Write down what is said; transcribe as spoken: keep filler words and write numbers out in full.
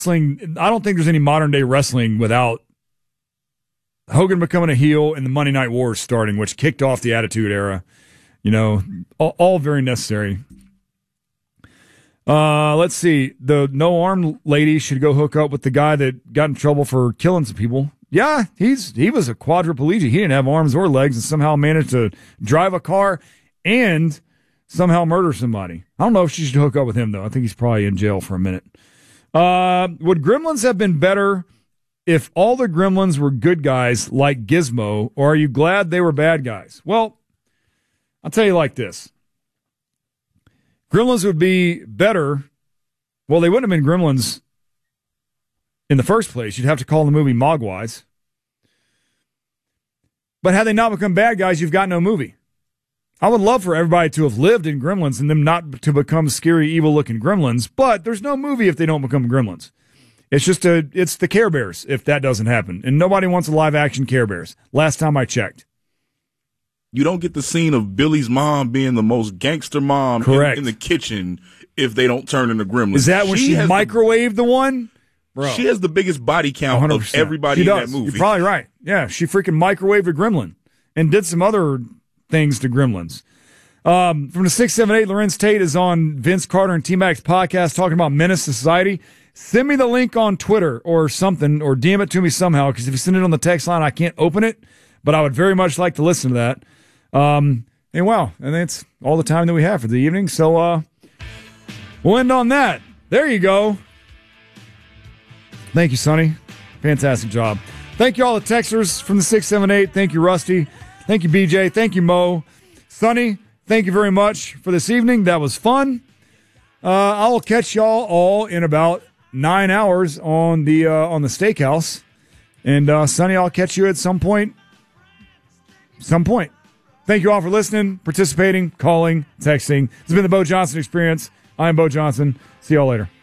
wrestling, I don't think there's any modern day wrestling without Hogan becoming a heel and the Monday Night Wars starting, which kicked off the Attitude Era. You know, all, all very necessary. Uh, let's see. The no arm lady should go hook up with the guy that got in trouble for killing some people. Yeah, he's he was a quadriplegic. He didn't have arms or legs and somehow managed to drive a car and somehow murder somebody. I don't know if she should hook up with him, though. I think he's probably in jail for a minute. Uh, would Gremlins have been better if all the Gremlins were good guys like Gizmo, or are you glad they were bad guys? Well, I'll tell you like this. Gremlins would be better. Well, they wouldn't have been Gremlins in the first place. You'd have to call the movie Mogwais. But had they not become bad guys, you've got no movie. I would love for everybody to have lived in Gremlins and them not to become scary, evil-looking Gremlins, but there's no movie if they don't become Gremlins. It's just a, it's the Care Bears if that doesn't happen. And nobody wants a live-action Care Bears. Last time I checked. You don't get the scene of Billy's mom being the most gangster mom in, in the kitchen if they don't turn into Gremlins. Is that when she, she microwaved the, the one? Bro. She has the biggest body count one hundred percent of everybody she in does. that movie. You're probably right. Yeah, she freaking microwaved a gremlin and did some other things to gremlins. Um, from the six seven eight, Lorenz Tate is on Vince Carter and T-Max podcast talking about Menace to Society. Send me the link on Twitter or something, or D M it to me somehow, because if you send it on the text line, I can't open it, but I would very much like to listen to that. Um, and wow, and that's all the time that we have for the evening. So, uh, we'll end on that. There you go. Thank you, Sonny. Fantastic job. Thank you all the texters from the six seven eight. Thank you, Rusty. Thank you, B J. Thank you, Mo. Sonny, thank you very much for this evening. That was fun. Uh, I will catch y'all all in about nine hours on the, uh, on the steakhouse. And, uh, Sonny, I'll catch you at some point. Some point. Thank you all for listening, participating, calling, texting. This has been the Bo Johnson Experience. I'm Bo Johnson. See y'all later.